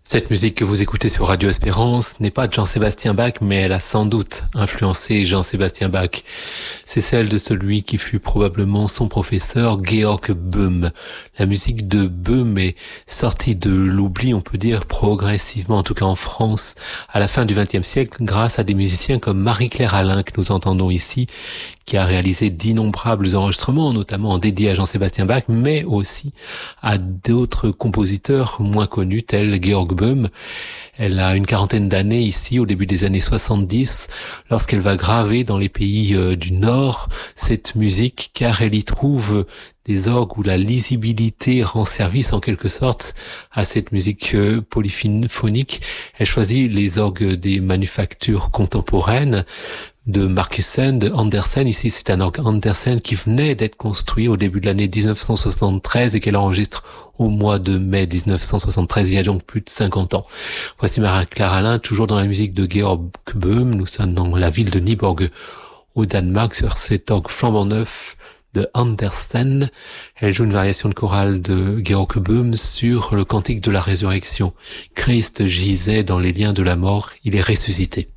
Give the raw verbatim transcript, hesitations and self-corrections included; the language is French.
Cette musique que vous écoutez sur Radio Espérance n'est pas de Jean-Sébastien Bach, mais elle a sans doute influencé Jean-Sébastien Bach. C'est celle de celui qui fut probablement son professeur, Georg Böhm. La musique de Böhm est sortie de l'oubli, on peut dire, progressivement, en tout cas en France, à la fin du vingtième siècle, grâce à des musiciens comme Marie-Claire Alain, que nous entendons ici, qui a réalisé d'innombrables enregistrements, notamment dédiés à Jean-Sébastien Bach, mais aussi à d'autres compositeurs moins connus, tels Georg Böhm. Elle a une quarantaine d'années ici, au début des années soixante-dix, lorsqu'elle va graver dans les pays euh, du Nord cette musique, car elle y trouve des orgues où la lisibilité rend service en quelque sorte à cette musique euh, polyphonique. Elle choisit les orgues des manufactures contemporaines, de Markussen, de Andersen. Ici, c'est un orgue Andersen qui venait d'être construit au début de l'année dix-neuf cent soixante-treize et qu'elle enregistre au mois de mai dix-neuf cent soixante-treize, il y a donc plus de cinquante ans. Voici Marie-Claire Alain, toujours dans la musique de Georg Böhm. Nous sommes dans la ville de Nyborg, au Danemark, sur cet orgue flambant neuf de Andersen. Elle joue une variation de chorale de Georg Böhm sur le cantique de la résurrection. Christ gisait dans les liens de la mort, il est ressuscité.